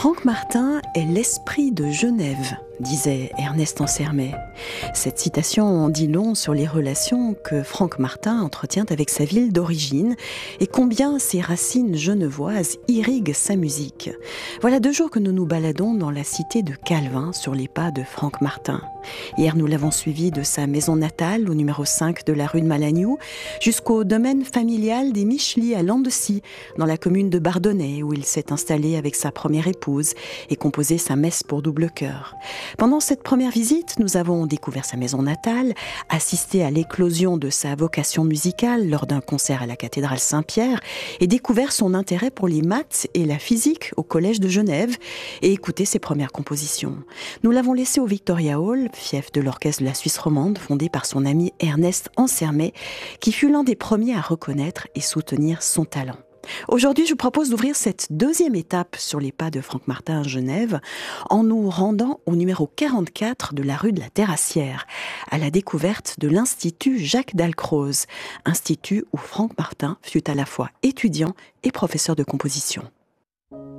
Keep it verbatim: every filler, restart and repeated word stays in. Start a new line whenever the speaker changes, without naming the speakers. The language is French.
Franck Martin est l'esprit de Genève, disait Ernest Ansermet. Cette citation en dit long sur les relations que Franck Martin entretient avec sa ville d'origine et combien ses racines genevoises irriguent sa musique. Voilà deux jours que nous nous baladons dans la cité de Calvin sur les pas de Franck Martin. Hier, nous l'avons suivi de sa maison natale au numéro cinq de la rue de Malagnou jusqu'au domaine familial des Micheli à Landecy, dans la commune de Bardonnay, où il s'est installé avec sa première épouse et composé sa messe pour double chœur. Pendant cette première visite, nous avons découvert sa maison natale, assisté à l'éclosion de sa vocation musicale lors d'un concert à la cathédrale Saint-Pierre et découvert son intérêt pour les maths et la physique au collège de Genève et écouté ses premières compositions. Nous l'avons laissé au Victoria Hall, fief de l'orchestre de la Suisse romande, fondé par son ami Ernest Ansermet, qui fut l'un des premiers à reconnaître et soutenir son talent. Aujourd'hui, je vous propose d'ouvrir cette deuxième étape sur les pas de Franck Martin à Genève en nous rendant au numéro quarante-quatre de la rue de la Terrassière, à la découverte de l'Institut Jacques Dalcroze, institut où Franck Martin fut à la fois étudiant et professeur de composition.